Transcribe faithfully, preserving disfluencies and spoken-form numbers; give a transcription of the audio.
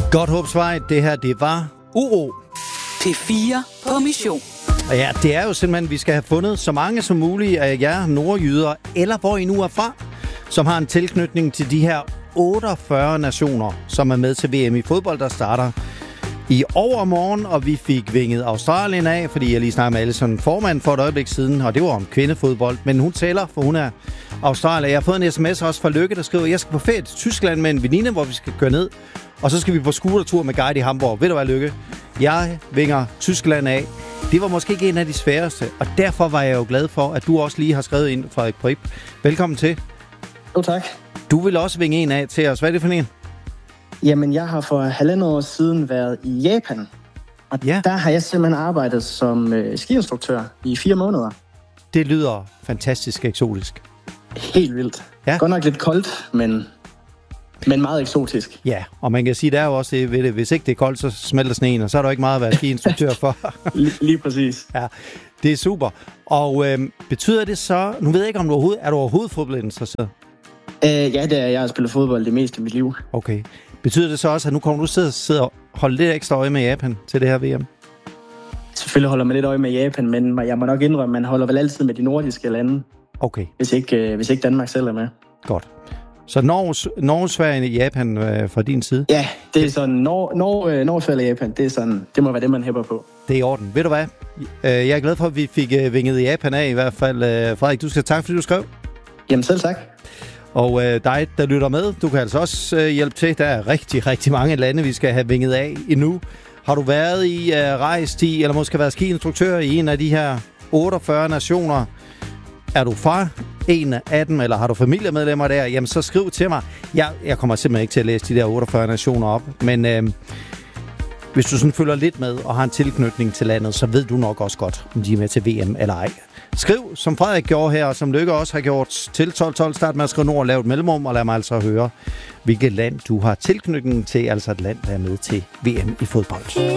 Godthåbsvej, det her, det var Uro. P fire på mission. Og ja, det er jo simpelthen, at vi skal have fundet så mange som muligt af jer nordjyder, eller hvor I nu er fra, som har en tilknytning til de her otteogfyrre nationer, som er med til V M i fodbold, der starter i overmorgen, og vi fik vinget Australien af, fordi jeg lige snakkede med Alison formand for et øjeblik siden, og det var om kvindefodbold, men hun tæller, for hun er Australien. Jeg har fået en sms også fra Lykke, der skriver, at jeg skal på ferie til Tyskland med en veninde, hvor vi skal køre ned, og så skal vi på scootertur med guide i Hamburg. Ved du hvad, Lykke? Jeg vinger Tyskland af. Det var måske ikke en af de sværeste, og derfor var jeg jo glad for, at du også lige har skrevet ind, Frederik Prip. Velkommen til. Jo, tak. Du vil også vinge en af til os. Hvad er det for en? Jamen, jeg har for halvandet år siden været i Japan, og ja. Der har jeg simpelthen arbejdet som øh, skiinstruktør i fire måneder. Det lyder fantastisk eksotisk. Helt vildt. Ja. Godt nok lidt koldt, men, men meget eksotisk. Ja, og man kan sige, der er jo også det ved det. Hvis ikke det er koldt, så smelter sneen, og så er der ikke meget at være skiinstruktør for. lige, lige præcis. Ja, det er super. Og øh, betyder det så... Nu ved jeg ikke, om du overhovedet... Er du overhovedet fodboldinteresseret? Øh, ja, det er jeg. Jeg har spillet fodbold det meste af mit liv. Okay. Betyder det så også, at nu kommer du til at sidde og holde lidt ekstra øje med Japan til det her V M? Selvfølgelig holder man lidt øje med Japan, men jeg må nok indrømme, at man holder vel altid med de nordiske lande. Okay. Hvis ikke, øh, hvis ikke Danmark selv er med. Godt. Så Norge, Norge Sverige og Japan øh, fra din side? Ja, det er sådan, Norge, Norge, Norge Sverige og Japan, det, er sådan, det må være det, man hæpper på. Det er i orden. Ved du hvad? Jeg er glad for, at vi fik vinget Japan af i hvert fald. Frederik, du skal tak, fordi du skrev. Jamen selv tak. Og øh, dig, der lytter med, du kan altså også øh, hjælpe til. Der er rigtig, rigtig mange lande, vi skal have vinget af endnu. Har du været i, øh, rejst i, eller måske været skiinstruktør i en af de her otteogfyrre nationer? Er du fra en af dem, eller har du familiemedlemmer der? Jamen, så skriv til mig. Jeg, jeg kommer simpelthen ikke til at læse de der otteogfyrre nationer op, men øh, hvis du sådan følger lidt med og har en tilknytning til landet, så ved du nok også godt, om de er med til V M eller ej. Skriv, som Frederik gjorde her, og som Lykke også har gjort til tolv tolv. Start med at skrive nord og lave et mellemrum, og lad mig altså høre, hvilket land du har tilknytning til, altså et land, der er med til V M i fodbold.